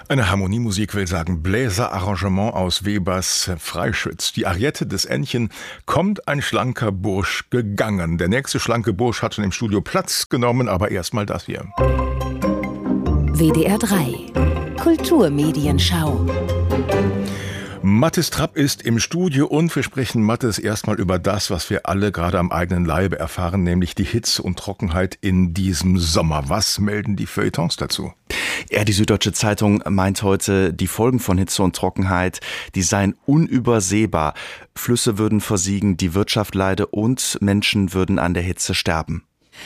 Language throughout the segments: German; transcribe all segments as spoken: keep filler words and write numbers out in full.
Eine Harmoniemusik will sagen Bläserarrangement aus Webers Freischütz. Die Ariette des Entchen kommt ein schlanker Bursch gegangen. Der nächste schlanke Bursch hat schon im Studio Platz genommen, aber erstmal das hier. W D R drei Kulturmedienschau. Mathis Trapp ist im Studio und wir sprechen, Mathis, erstmal über das, was wir alle gerade am eigenen Leibe erfahren, nämlich die Hitze und Trockenheit in diesem Sommer. Was melden die Feuilletons dazu? Ja, die Süddeutsche Zeitung meint heute, die Folgen von Hitze und Trockenheit, die seien unübersehbar. Flüsse würden versiegen, die Wirtschaft leide und Menschen würden an der Hitze sterben.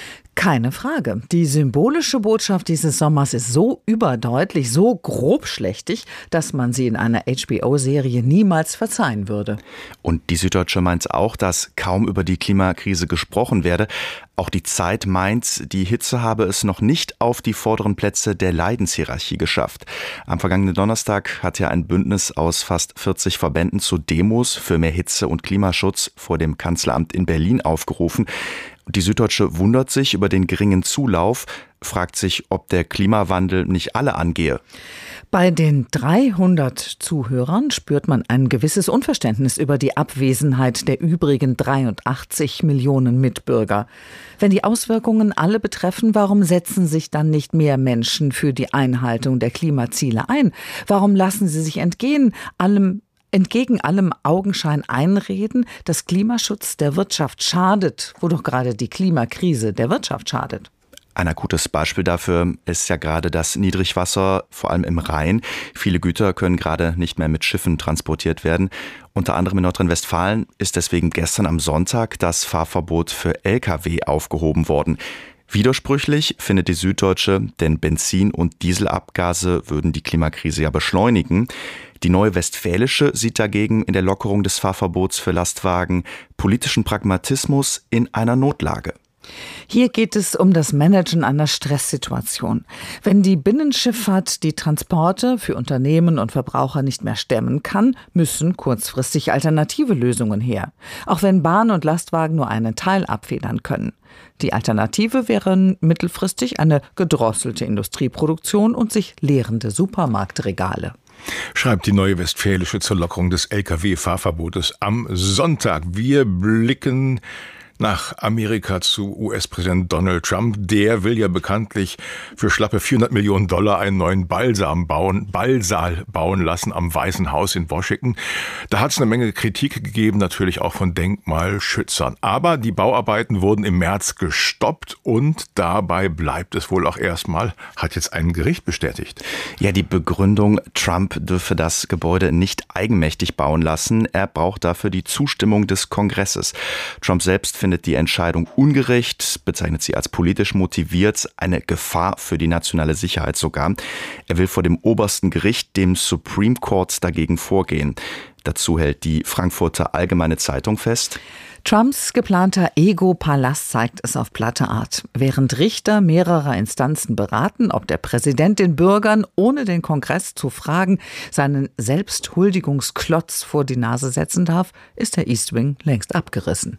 Keine Frage. Die symbolische Botschaft dieses Sommers ist so überdeutlich, so grobschlächtig, dass man sie in einer H B O-Serie niemals verzeihen würde. Und die Süddeutsche meint auch, dass kaum über die Klimakrise gesprochen werde. Auch die Zeit meint, die Hitze habe es noch nicht auf die vorderen Plätze der Leidenshierarchie geschafft. Am vergangenen Donnerstag hat ja ein Bündnis aus fast vierzig Verbänden zu Demos für mehr Hitze und Klimaschutz vor dem Kanzleramt in Berlin aufgerufen. Die Süddeutsche wundert sich über den geringen Zulauf, fragt sich, ob der Klimawandel nicht alle angehe. Bei den dreihundert Zuhörern spürt man ein gewisses Unverständnis über die Abwesenheit der übrigen dreiundachtzig Millionen Mitbürger. Wenn die Auswirkungen alle betreffen, warum setzen sich dann nicht mehr Menschen für die Einhaltung der Klimaziele ein? Warum lassen sie sich entgehen allem Entgegen allem Augenschein einreden, dass Klimaschutz der Wirtschaft schadet, wo doch gerade die Klimakrise der Wirtschaft schadet? Ein akutes Beispiel dafür ist ja gerade das Niedrigwasser, vor allem im Rhein. Viele Güter können gerade nicht mehr mit Schiffen transportiert werden. Unter anderem in Nordrhein-Westfalen ist deswegen gestern am Sonntag das Fahrverbot für L K W aufgehoben worden. Widersprüchlich findet die Süddeutsche, denn Benzin- und Dieselabgase würden die Klimakrise ja beschleunigen. Die Neue Westfälische sieht dagegen in der Lockerung des Fahrverbots für Lastwagen politischen Pragmatismus in einer Notlage. Hier geht es um das Managen einer Stresssituation. Wenn die Binnenschifffahrt die Transporte für Unternehmen und Verbraucher nicht mehr stemmen kann, müssen kurzfristig alternative Lösungen her. Auch wenn Bahn und Lastwagen nur einen Teil abfedern können. Die Alternative wäre mittelfristig eine gedrosselte Industrieproduktion und sich leerende Supermarktregale. Schreibt die Neue Westfälische zur Lockerung des L K W-Fahrverbotes am Sonntag. Wir blicken nach Amerika zu U S-Präsident Donald Trump. Der will ja bekanntlich für schlappe vierhundert Millionen Dollar einen neuen Ballsaal bauen, Ballsaal bauen lassen am Weißen Haus in Washington. Da hat es eine Menge Kritik gegeben, natürlich auch von Denkmalschützern. Aber die Bauarbeiten wurden im März gestoppt und dabei bleibt es wohl auch erstmal, hat jetzt ein Gericht bestätigt. Ja, die Begründung, Trump dürfe das Gebäude nicht eigenmächtig bauen lassen. Er braucht dafür die Zustimmung des Kongresses. Trump selbst findet die Entscheidung ungerecht, bezeichnet sie als politisch motiviert, eine Gefahr für die nationale Sicherheit sogar. Er will vor dem obersten Gericht, dem Supreme Court, dagegen vorgehen. Dazu hält die Frankfurter Allgemeine Zeitung fest: Trumps geplanter Ego-Palast zeigt es auf platte Art. Während Richter mehrerer Instanzen beraten, ob der Präsident den Bürgern, ohne den Kongress zu fragen, seinen Selbsthuldigungsklotz vor die Nase setzen darf, ist der East Wing längst abgerissen.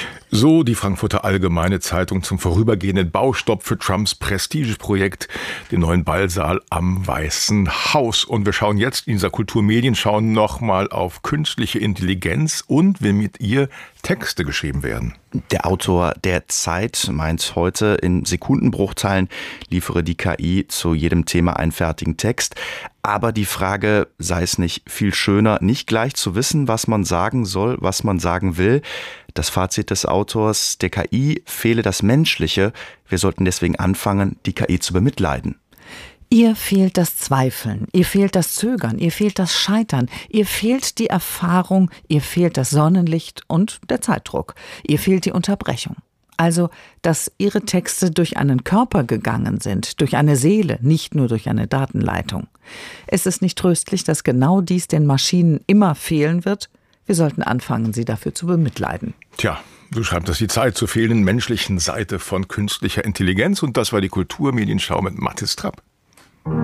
So die Frankfurter Allgemeine Zeitung zum vorübergehenden Baustopp für Trumps Prestigeprojekt, den neuen Ballsaal am Weißen Haus. Und wir schauen jetzt in dieser Kulturmedien, schauen nochmal auf künstliche Intelligenz und wie mit ihr Texte geschrieben werden. Der Autor der Zeit meint heute, in Sekundenbruchteilen liefere die K I zu jedem Thema einen fertigen Text. Aber die Frage, sei es nicht viel schöner, nicht gleich zu wissen, was man sagen soll, was man sagen will. Das Fazit des Autors: Der K I fehle das Menschliche. Wir sollten deswegen anfangen, die K I zu bemitleiden. Ihr fehlt das Zweifeln, ihr fehlt das Zögern, ihr fehlt das Scheitern, ihr fehlt die Erfahrung, ihr fehlt das Sonnenlicht und der Zeitdruck, ihr fehlt die Unterbrechung. Also, dass ihre Texte durch einen Körper gegangen sind, durch eine Seele, nicht nur durch eine Datenleitung. Es ist nicht tröstlich, dass genau dies den Maschinen immer fehlen wird. Wir sollten anfangen, sie dafür zu bemitleiden. Tja, so schreibt das die Zeit zur fehlenden menschlichen Seite von künstlicher Intelligenz. Und das war die Kulturmedienschau mit Mathis Trapp.